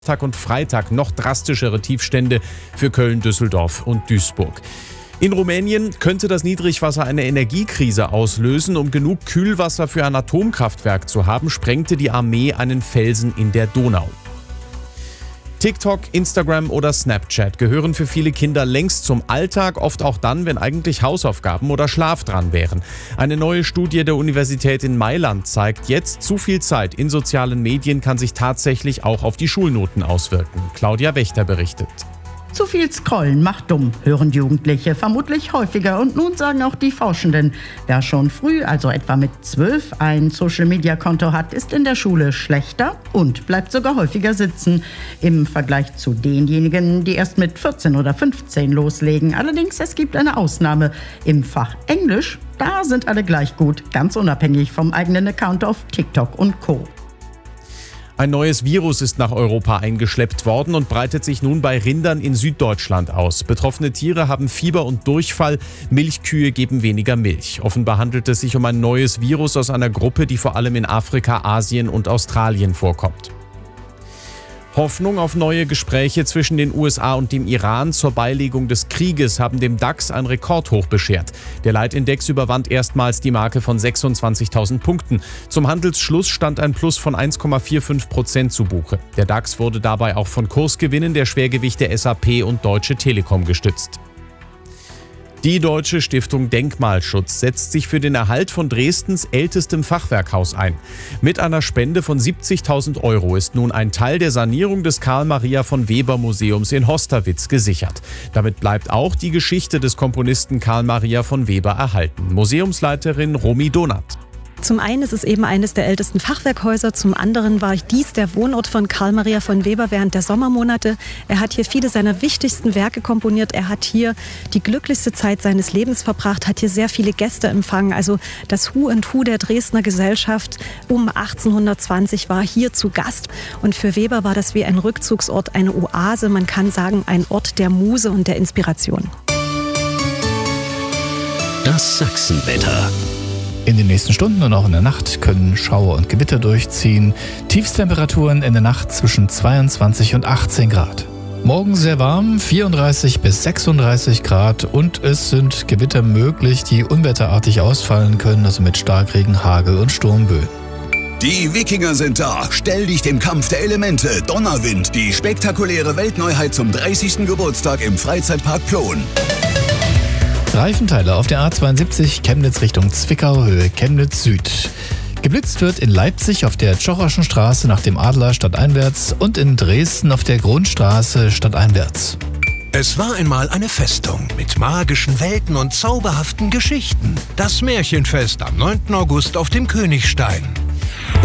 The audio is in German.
Tag und Freitag noch drastischere Tiefstände für Köln, Düsseldorf und Duisburg. In Rumänien könnte das Niedrigwasser eine Energiekrise auslösen. Um genug Kühlwasser für ein Atomkraftwerk zu haben, sprengte die Armee einen Felsen in der Donau. TikTok, Instagram oder Snapchat gehören für viele Kinder längst zum Alltag, oft auch dann, wenn eigentlich Hausaufgaben oder Schlaf dran wären. Eine neue Studie der Universität in Mailand zeigt jetzt, zu viel Zeit in sozialen Medien kann sich tatsächlich auch auf die Schulnoten auswirken. Claudia Wächter berichtet. Zu viel Scrollen macht dumm, hören Jugendliche vermutlich häufiger. Und nun sagen auch die Forschenden, wer schon früh, also etwa mit 12, ein Social-Media-Konto hat, ist in der Schule schlechter und bleibt sogar häufiger sitzen. Im Vergleich zu denjenigen, die erst mit 14 oder 15 loslegen. Allerdings, es gibt eine Ausnahme. Im Fach Englisch, da sind alle gleich gut, ganz unabhängig vom eigenen Account auf TikTok und Co. Ein neues Virus ist nach Europa eingeschleppt worden und breitet sich nun bei Rindern in Süddeutschland aus. Betroffene Tiere haben Fieber und Durchfall, Milchkühe geben weniger Milch. Offenbar handelt es sich um ein neues Virus aus einer Gruppe, die vor allem in Afrika, Asien und Australien vorkommt. Hoffnung auf neue Gespräche zwischen den USA und dem Iran zur Beilegung des Krieges haben dem DAX ein Rekordhoch beschert. Der Leitindex überwand erstmals die Marke von 26.000 Punkten. Zum Handelsschluss stand ein Plus von 1,45% zu Buche. Der DAX wurde dabei auch von Kursgewinnen der Schwergewichte SAP und Deutsche Telekom gestützt. Die Deutsche Stiftung Denkmalschutz setzt sich für den Erhalt von Dresdens ältestem Fachwerkhaus ein. Mit einer Spende von 70.000 € ist nun ein Teil der Sanierung des Karl-Maria-von-Weber-Museums in Hosterwitz gesichert. Damit bleibt auch die Geschichte des Komponisten Karl Maria von Weber erhalten. Museumsleiterin Romy Donath. Zum einen ist es eben eines der ältesten Fachwerkhäuser, zum anderen war dies der Wohnort von Karl Maria von Weber während der Sommermonate. Er hat hier viele seiner wichtigsten Werke komponiert, er hat hier die glücklichste Zeit seines Lebens verbracht, hat hier sehr viele Gäste empfangen. Also das Who and Who der Dresdner Gesellschaft um 1820 war hier zu Gast. Und für Weber war das wie ein Rückzugsort, eine Oase, man kann sagen ein Ort der Muse und der Inspiration. Das Sachsenwetter. In den nächsten Stunden und auch in der Nacht können Schauer und Gewitter durchziehen. Tiefstemperaturen in der Nacht zwischen 22 und 18 Grad. Morgen sehr warm, 34 bis 36 Grad und es sind Gewitter möglich, die unwetterartig ausfallen können, also mit Starkregen, Hagel und Sturmböen. Die Wikinger sind da. Stell dich dem Kampf der Elemente. Donnerwind, die spektakuläre Weltneuheit zum 30. Geburtstag im Freizeitpark Ploen. Reifenteile auf der A72 Chemnitz Richtung Zwickau, Höhe Chemnitz Süd. Geblitzt wird in Leipzig auf der Tschocherschen Straße nach dem Adler stadteinwärts und in Dresden auf der Grundstraße stadteinwärts. Es war einmal eine Festung mit magischen Welten und zauberhaften Geschichten. Das Märchenfest am 9. August auf dem Königstein.